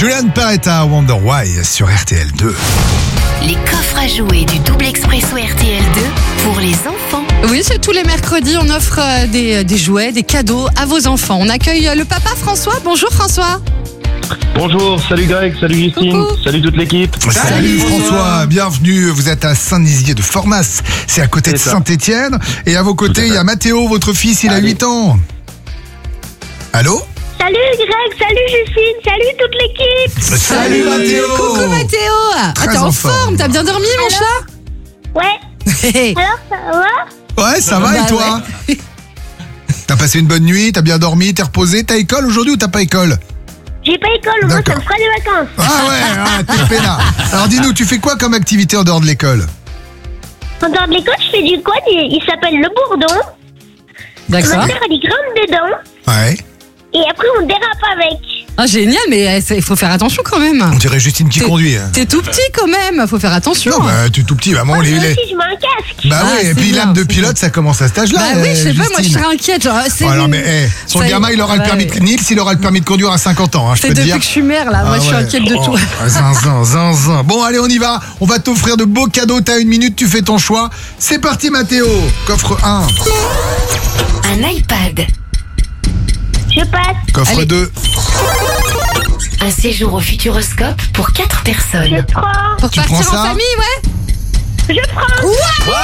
Julian Peretta, Wonder Why sur RTL2. Les coffres à jouer du double expresso RTL2 pour les enfants. Oui, c'est tous les mercredis, on offre des jouets, des cadeaux à vos enfants. On accueille le papa François. Bonjour François. Bonjour, salut Greg, salut Justine, Coucou. salut toute l'équipe. Salut François, bienvenue. Vous êtes à Saint-Nizier de Formas, c'est à côté de C'est ça. Saint-Étienne. Et à vos côtés, il y a Mathéo, votre fils, il a 8 ans. Allô? Salut Greg, salut Justine, salut toute l'équipe. Salut Mathéo. Coucou Mathéo. Très T'es en en forme. forme, t'as bien dormi mon chat? Ouais, alors ça va? Ouais, ça va et Bah toi? T'as passé une bonne nuit, t'as bien dormi, t'es reposé, t'as école aujourd'hui ou t'as pas école? J'ai pas école, moi ça D'accord. me fera des vacances. Ah ouais, t'es peinard. Alors dis-nous, tu fais quoi comme activité en dehors de l'école? En dehors de l'école, je fais du quad, il s'appelle le bourdon. Ma D'accord. sœur elle est grande dedans, Ouais. et après on dérape avec. Ah génial, mais il faut faire attention quand même. On dirait Justine qui T'es- conduit. Hein. T'es tout petit quand même, faut faire attention. Non, bah, tu es tout petit, maman, Moi les... aussi je mets un casque. Bah Ah, oui, et c'est puis bien, l'âme de c'est pilote, ça commence à cet âge-là. Bah oui, je sais pas, moi je Justine. serais inquiète. Genre, c'est Ouais, non, mais son ça y est. gamin, il aura le permis de... Ouais. Nils, il aura le permis de conduire à 50 ans, hein, je C'est peux te depuis dire. que je suis mère là, moi Ah je suis ouais. inquiète de Oh, tout. Zinzin, zinzin. Bon, allez, on y va. On va t'offrir de beaux cadeaux. T'as 1 minute, tu fais ton choix. C'est parti, Mathéo. Coffre 1, Un iPad. Je passe, coffre Allez. 2, Un séjour au Futuroscope pour 4 je personnes. prends, Pour Tu partir prends en ça famille, ouais. je prends.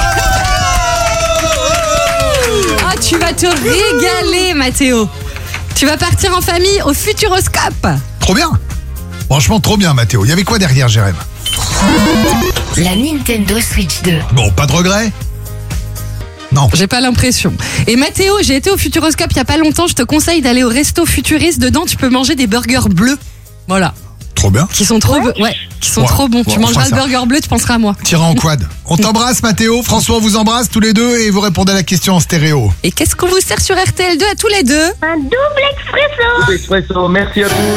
Ah, tu vas te régaler, Mathéo. Tu vas partir en famille au Futuroscope. trop bien. Franchement, trop bien, Mathéo. Il y avait quoi derrière, Jérém? La Nintendo Switch 2. Bon, pas de regret? Non. J'ai pas l'impression. Et Mathéo, j'ai été au Futuroscope il y a pas longtemps. Je te conseille d'aller au resto futuriste. Dedans, tu peux manger des burgers bleus. Voilà. Trop bien. Qui sont trop, qui sont Ouais. trop bons. Ouais, Tu on mangeras fera le ça. burger bleu, tu penseras à moi. Tira en quad. On t'embrasse, Mathéo. François vous embrasse tous les deux et vous répondez à la question en stéréo. Et qu'est-ce qu'on vous sert sur RTL2 à tous les deux? Un double expresso. Expresso, merci à tous.